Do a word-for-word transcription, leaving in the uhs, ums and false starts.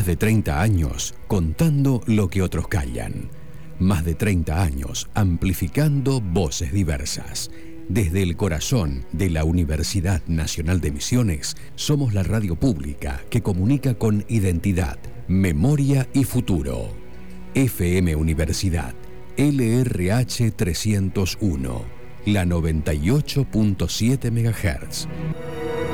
Más de treinta años contando lo que otros callan. Más de treinta años amplificando voces diversas. Desde el corazón de la Universidad Nacional de Misiones, somos la radio pública que comunica con identidad, memoria y futuro. F M Universidad, L R H trescientos uno, la noventa y ocho punto siete megahertz.